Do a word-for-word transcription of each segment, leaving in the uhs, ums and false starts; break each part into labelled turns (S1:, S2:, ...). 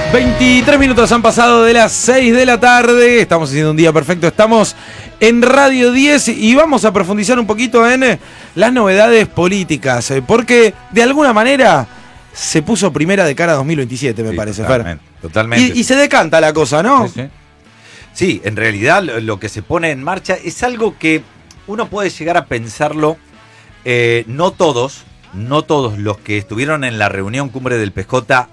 S1: veintitrés minutos han pasado de las seis de la tarde. Estamos haciendo un día perfecto. Estamos en Radio diez y vamos a profundizar un poquito en las novedades políticas. Porque de alguna manera se puso primera de cara a dos mil veintisiete, me sí, parece,
S2: totalmente,
S1: Fer.
S2: Totalmente.
S1: Y, y se decanta la cosa, ¿no?
S2: Sí, sí. Sí, en realidad lo que se pone en marcha es algo que uno puede llegar a pensarlo. Eh, no todos, no todos los que estuvieron en la reunión Cumbre del P J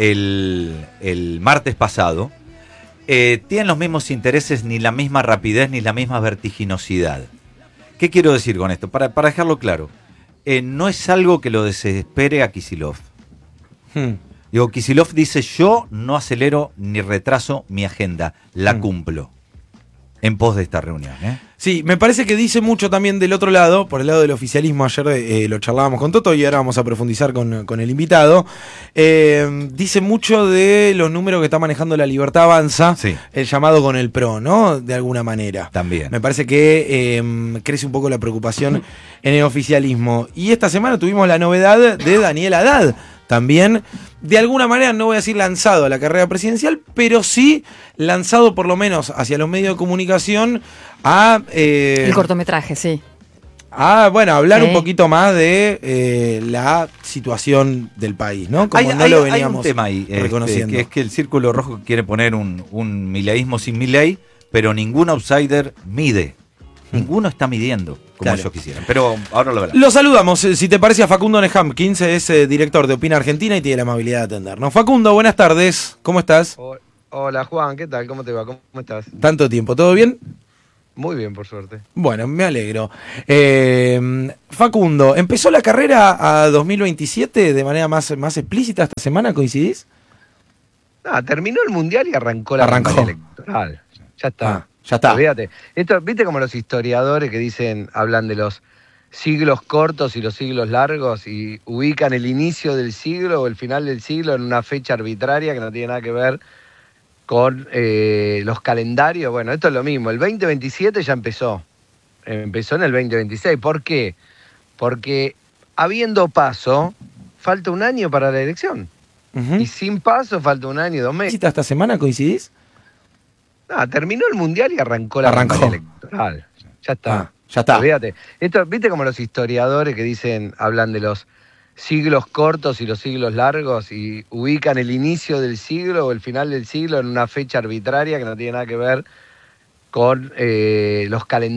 S2: El, el martes pasado, eh, tienen los mismos intereses, ni la misma rapidez, ni la misma vertiginosidad. ¿Qué quiero decir con esto? Para, para dejarlo claro, eh, no es algo que lo desespere a Kicillof. Hmm. Digo, Kicillof dice, yo no acelero ni retraso mi agenda, la hmm. cumplo en pos de esta reunión, ¿eh?
S1: Sí, me parece que dice mucho también del otro lado, por el lado del oficialismo. Ayer eh, lo charlábamos con Toto y ahora vamos a profundizar con, con el invitado. Eh, dice mucho de los números que está manejando La Libertad Avanza, sí. El llamado con el P R O, ¿no? De alguna manera.
S2: También.
S1: Me parece que eh, crece un poco la preocupación en el oficialismo. Y esta semana tuvimos la novedad de Daniel Haddad. También, de alguna manera, no voy a decir lanzado a la carrera presidencial, pero sí lanzado por lo menos hacia los medios de comunicación a... Eh,
S3: el cortometraje, sí.
S1: A, bueno, hablar
S3: sí.
S1: un poquito más de eh, la situación del país, ¿no? Como
S2: hay,
S1: no
S2: hay,
S1: lo veníamos
S2: hay un tema ahí,
S1: reconociendo.
S2: Este, que es que el Círculo Rojo quiere poner un, un mileísmo sin Milei, pero ningún outsider mide. Ninguno está midiendo como
S1: claro.
S2: ellos quisieran, pero ahora lo verán.
S1: Lo saludamos, si te parece, a Facundo Nehamkins, es eh, director de Opina Argentina y tiene la amabilidad de atendernos. Facundo, buenas tardes, ¿cómo estás?
S4: Hola Juan, ¿qué tal? ¿Cómo te va? ¿Cómo estás?
S1: Tanto tiempo, ¿todo bien?
S4: Muy bien, por suerte.
S1: Bueno, me alegro. Eh, Facundo, ¿empezó la carrera a dos mil veintisiete de manera más, más explícita esta semana? ¿Coincidís?
S4: No, terminó el Mundial y arrancó la
S1: arrancó.
S4: campaña electoral. Ya está.
S1: Ah. Ya está.
S4: Olvídate. Esto, ¿viste como los historiadores que dicen, hablan de los siglos cortos y los siglos largos y ubican el inicio del siglo o el final del siglo en una fecha arbitraria que no tiene nada que ver con eh, los calendarios? Bueno, esto es lo mismo. El veinte veintisiete ya empezó. Empezó en el veinte veintiséis. ¿Por qué? Porque habiendo paso, falta un año para la elección. Uh-huh. Y sin paso falta un año y dos meses.
S1: ¿Esta semana coincidís?
S4: No, terminó el Mundial y arrancó la
S1: arrancó.
S4: campaña electoral. Ya está.
S1: Ah, ya está.
S4: Olvídate. Esto, ¿viste como los historiadores que dicen, hablan de los siglos cortos y los siglos largos y ubican el inicio del siglo o el final del siglo en una fecha arbitraria que no tiene nada que ver con eh, los calendarios?